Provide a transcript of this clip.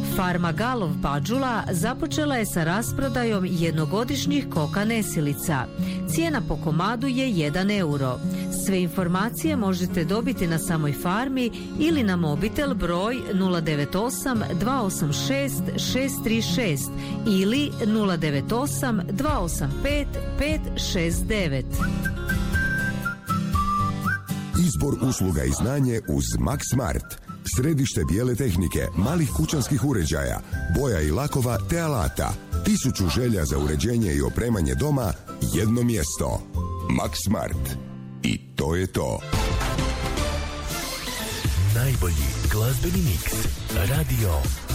Farma Galov Pađula započela je sa rasprodajom jednogodišnjih koka nesilica. Cijena po komadu je 1 euro. Sve informacije možete dobiti na samoj farmi ili na mobitel broj 098 286 636 ili 098 285 569. Izbor usluga i znanje uz Max Smart. Središte bijele tehnike, malih kućanskih uređaja, boja i lakova te alata. 1000 želja za uređenje i opremanje doma, jedno mjesto. Max Smart. I to je to. Najbolji glazbeni miks. Radio